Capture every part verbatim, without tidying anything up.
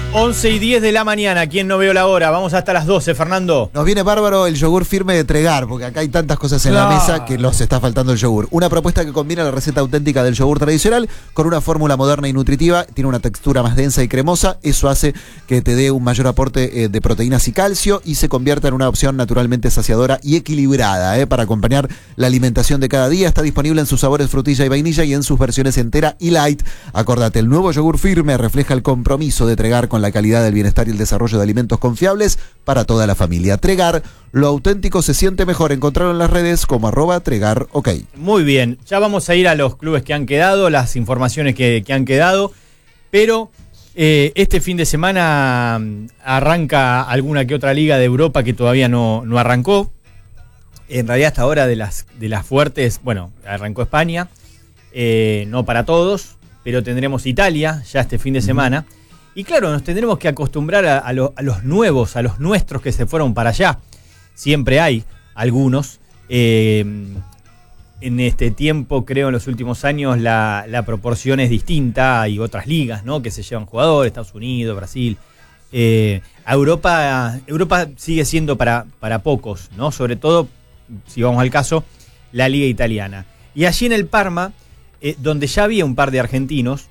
once y diez de la mañana, ¿quién no veo la hora? Vamos hasta las doce, Fernando. Nos viene bárbaro el yogur firme de Tregar, porque acá hay tantas cosas en Claro. la mesa que nos está faltando el yogur. Una propuesta que combina la receta auténtica del yogur tradicional con una fórmula moderna y nutritiva, tiene una textura más densa y cremosa, eso hace que te dé un mayor aporte eh, de proteínas y calcio y se convierta en una opción naturalmente saciadora y equilibrada, eh, para acompañar la alimentación de cada día. Está disponible en sus sabores frutilla y vainilla y en sus versiones entera y light. Acordate, el nuevo yogur firme refleja el compromiso de Tregar con la calidad del bienestar y el desarrollo de alimentos confiables para toda la familia. Tregar, lo auténtico se siente mejor. Encontrarlo en las redes como arroba Tregar, ok. Muy bien, ya vamos a ir a los clubes que han quedado, las informaciones que, que han quedado, pero eh, este fin de semana arranca alguna que otra liga de Europa que todavía no, no arrancó. En realidad hasta ahora de las, de las fuertes, bueno, arrancó España, eh, no para todos, pero tendremos Italia ya este fin de semana. Y claro, nos tendremos que acostumbrar a, a, lo, a los nuevos, a los nuestros que se fueron para allá. Siempre hay algunos. Eh, en este tiempo, creo, en los últimos años, la, la proporción es distinta. Hay otras ligas, ¿no?, que se llevan jugadores, Estados Unidos, Brasil. Eh, a Europa, Europa sigue siendo para, para pocos, ¿no? Sobre todo, si vamos al caso, la liga italiana. Y allí en el Parma, eh, donde ya había un par de argentinos,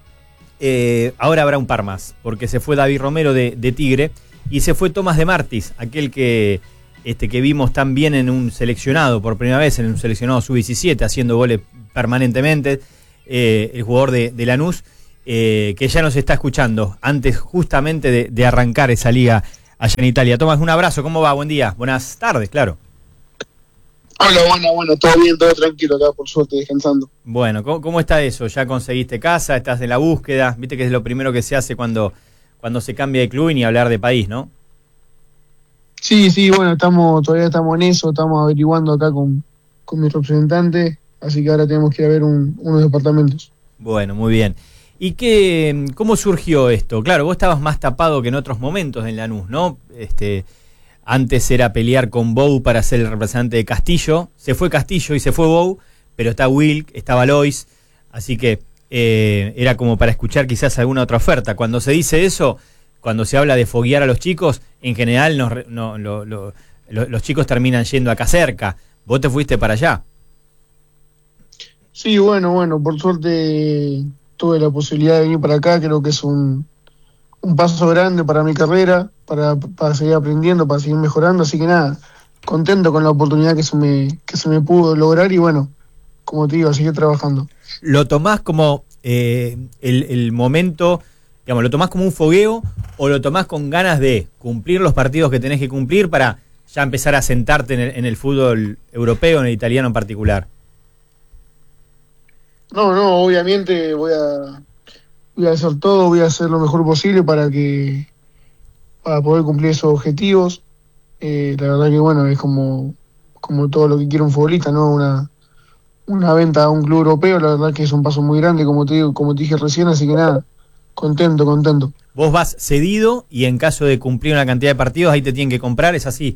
Eh, ahora habrá un par más, porque se fue David Romero de, de Tigre y se fue Tomás de Martis, aquel que, este, que vimos tan bien en un seleccionado, por primera vez en un seleccionado sub diecisiete, haciendo goles permanentemente, eh, el jugador de, de Lanús, eh, que ya nos está escuchando antes justamente de, de arrancar esa liga allá en Italia. Tomás, un abrazo, ¿cómo va? Buen día, buenas tardes, claro. Hola, bueno, bueno, todo bien, todo tranquilo acá, por suerte, descansando. Bueno, ¿cómo, cómo está eso? ¿Ya conseguiste casa? ¿Estás en la búsqueda? Viste que es lo primero que se hace cuando, cuando se cambia de club y ni hablar de país, ¿no? Sí, sí, bueno, estamos todavía estamos en eso, estamos averiguando acá con, con mi representante, así que ahora tenemos que ir a ver un, unos departamentos. Bueno, muy bien. ¿Y qué, cómo surgió esto? Claro, vos estabas más tapado que en otros momentos en Lanús, ¿no? Este... Antes era pelear con Bou para ser el representante de Castillo. Se fue Castillo y se fue Bou, pero está Wilk, estaba Lois. Así que eh, era como para escuchar quizás alguna otra oferta. Cuando se dice eso, cuando se habla de foguear a los chicos, en general no, no, lo, lo, lo, los chicos terminan yendo acá cerca. Vos te fuiste para allá. Sí, bueno, bueno, por suerte tuve la posibilidad de venir para acá, creo que es un, un paso grande para mi carrera. Para, para seguir aprendiendo, para seguir mejorando, así que nada, contento con la oportunidad que se me, que se me pudo lograr y bueno, como te digo, a seguir trabajando. ¿Lo tomás como eh, el, el momento, digamos, lo tomás como un fogueo o lo tomás con ganas de cumplir los partidos que tenés que cumplir para ya empezar a sentarte en el, en el fútbol europeo, en el italiano en particular? No, no, obviamente voy a, voy a hacer todo, voy a hacer lo mejor posible para que para poder cumplir esos objetivos. Eh, la verdad que bueno, es como, como todo lo que quiere un futbolista, ¿no? Una, una venta a un club europeo, la verdad que es un paso muy grande, como te digo, como te dije recién, así que nada, contento, contento. Vos vas cedido y en caso de cumplir una cantidad de partidos ahí te tienen que comprar, ¿es así?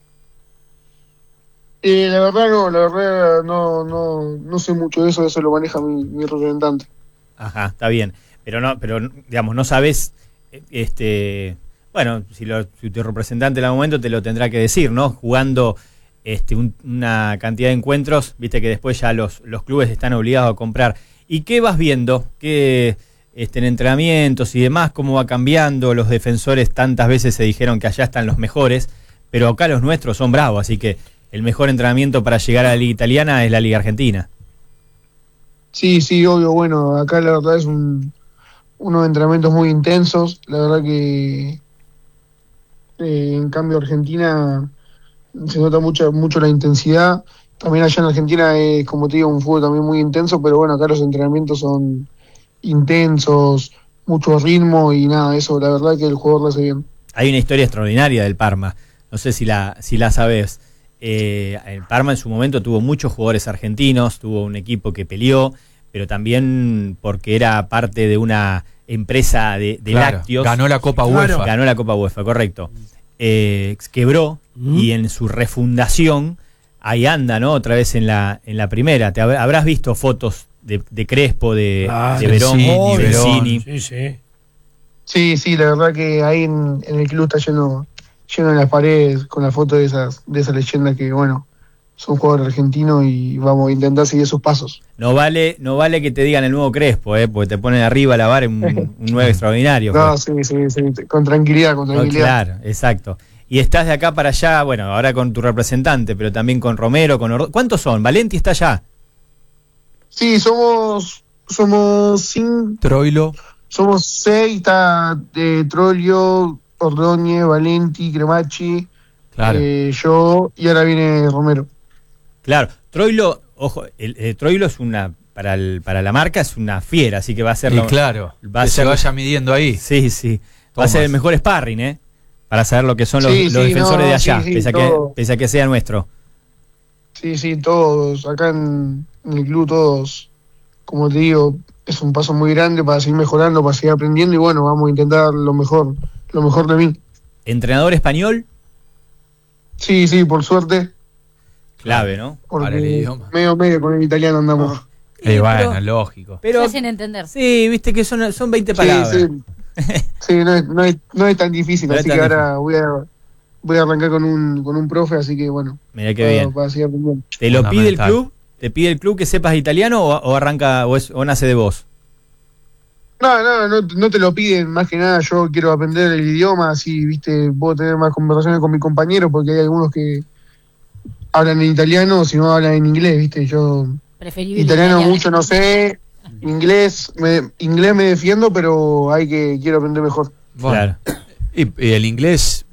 Eh, la verdad no, la verdad no, no, no sé mucho de eso, eso lo maneja mi, mi representante. Ajá, está bien. Pero no, pero digamos, no sabés, este, bueno, si, lo, si tu representante en algún momento te lo tendrá que decir, ¿no? Jugando este, un, una cantidad de encuentros, viste que después ya los, los clubes están obligados a comprar. ¿Y qué vas viendo? ¿Qué este, en entrenamientos y demás? ¿Cómo va cambiando? Los defensores tantas veces se dijeron que allá están los mejores, pero acá los nuestros son bravos, así que el mejor entrenamiento para llegar a la Liga Italiana es la Liga Argentina. Sí, sí, obvio, bueno, acá la verdad es un, unos entrenamientos muy intensos, la verdad que Eh, en cambio Argentina se nota mucho, mucho la intensidad. También allá en Argentina es, como te digo, un fútbol también muy intenso, pero bueno, acá los entrenamientos son intensos, mucho ritmo y nada, eso la verdad que el jugador lo hace bien. Hay una historia extraordinaria del Parma, no sé si la, si la sabés. Eh, el Parma en su momento tuvo muchos jugadores argentinos, tuvo un equipo que peleó, pero también porque era parte de una empresa de, de claro, lácteos. Ganó la Copa UEFA. Claro. Ganó la Copa UEFA, correcto. Eh, quebró mm. y en su refundación ahí anda, ¿no? Otra vez en la en la primera. Te habrás visto fotos de, de Crespo, de, ah, de Verón, sí, de Vecini. Sí, sí. Sí, sí, la verdad que ahí en, en el club está lleno, lleno de las paredes con la foto de esas, de esa leyenda que, bueno, son jugadores argentinos y vamos a intentar seguir sus pasos. No vale, no vale que te digan el nuevo Crespo, ¿eh? Porque te ponen arriba a la vara un, un nueve extraordinario. No, pues. sí, sí, sí, con tranquilidad, con No, tranquilidad. claro, exacto. Y estás de acá para allá, bueno, ahora con tu representante, pero también con Romero, con Ordo- ¿Cuántos son? Valenti está allá. Sí, somos, somos cinco, Troilo. somos seis, está eh, Trollio, Ordóñez, Valenti, Cremacci, Claro. eh, yo, y ahora viene Romero. Claro, Troilo, ojo, el, el Troilo es una, para, el, para la marca es una fiera, así que va a ser... Y lo- claro, va a que se ser- vaya midiendo ahí. Sí, sí. Va Tomás. a ser el mejor sparring, ¿eh? Para saber lo que son los, Sí, los sí, defensores no, de allá, sí, sí, pese, a que, todo. pese a que sea nuestro. Sí, sí, todos, acá en, en el club todos, como te digo, es un paso muy grande para seguir mejorando, para seguir aprendiendo y bueno, vamos a intentar lo mejor, lo mejor de mí. ¿Entrenador español? Sí, sí, por suerte, Clave, ¿no? porque Para el idioma. medio medio con el italiano andamos. Eh, Sí, bueno, pero- lógico. Pero, Se hacen entender. sí, viste que son, son veinte Sí, palabras. sí, sí, no es, no es, no es tan difícil, No es así tan que ahora voy a voy a arrancar con un con un profe, así que bueno, Mirá qué para, bien. para seguir aprendiendo. ¿Te lo pide el Fundamental. club? ¿Te pide el club que sepas italiano o, o arranca o, es, o nace de vos? No, no, no, no te lo piden, más que nada yo quiero aprender el idioma, así, viste, puedo tener más conversaciones con mis compañeros, porque hay algunos que hablan en italiano, si no hablan en inglés, viste, yo Preferible italiano mucho no sé, inglés me, inglés me defiendo, pero hay que, quiero aprender mejor. Bueno, Claro. y, y el inglés